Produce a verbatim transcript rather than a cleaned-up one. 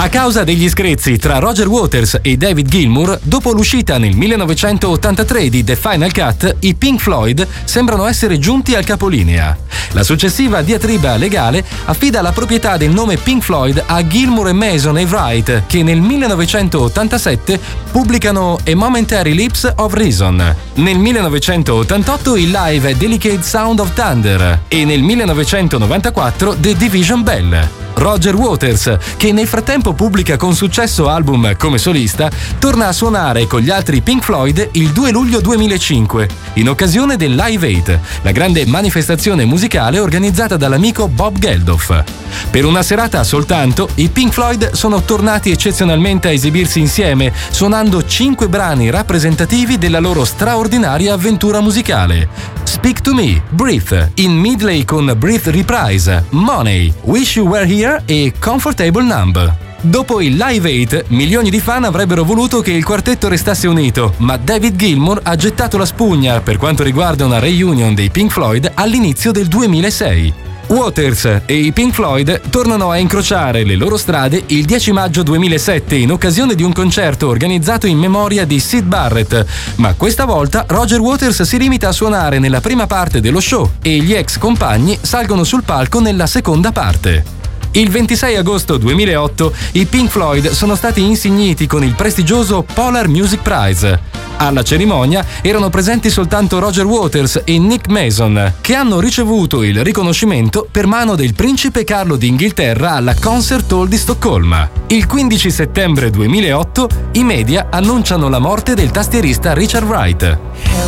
causa degli screzi tra Roger Waters e David Gilmour, dopo l'uscita nel millenovecentottantatré di The Final Cut, i Pink Floyd sembrano essere giunti al capolinea. La successiva diatriba legale affida la proprietà del nome Pink Floyd a Gilmour e Mason e Wright, che nel millenovecentottantasette pubblicano A Momentary Lapse of Reason, nel millenovecentottantotto il live Delicate Sound of Thunder e nel millenovecentonovantaquattro The Division Bell. Roger Waters, che nel frattempo pubblica con successo album come solista, torna a suonare con gli altri Pink Floyd il due luglio duemilacinque, in occasione del Live Aid, la grande manifestazione musicale organizzata dall'amico Bob Geldof. Per una serata soltanto, i Pink Floyd sono tornati eccezionalmente a esibirsi insieme, suonando cinque brani rappresentativi della loro straordinaria avventura musicale. Speak to Me, Breathe, in medley con Breathe Reprise, Money, Wish You Were Here e Comfortable Numb. Dopo il Live Aid, milioni di fan avrebbero voluto che il quartetto restasse unito, ma David Gilmour ha gettato la spugna per quanto riguarda una reunion dei Pink Floyd all'inizio del duemilasei. Waters e i Pink Floyd tornano a incrociare le loro strade il dieci maggio duemilasette in occasione di un concerto organizzato in memoria di Syd Barrett, ma questa volta Roger Waters si limita a suonare nella prima parte dello show e gli ex compagni salgono sul palco nella seconda parte. Il ventisei agosto duemilaotto i Pink Floyd sono stati insigniti con il prestigioso Polar Music Prize. Alla cerimonia erano presenti soltanto Roger Waters e Nick Mason, che hanno ricevuto il riconoscimento per mano del principe Carlo d'Inghilterra alla Concert Hall di Stoccolma. Il quindici settembre duemilaotto i media annunciano la morte del tastierista Richard Wright.